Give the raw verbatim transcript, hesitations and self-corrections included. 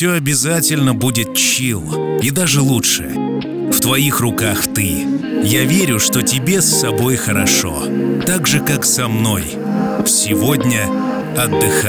все обязательно будет чил, и даже лучше. В твоих руках ты. Я верю, что тебе с собой хорошо, так же, как со мной. Сегодня отдыхай.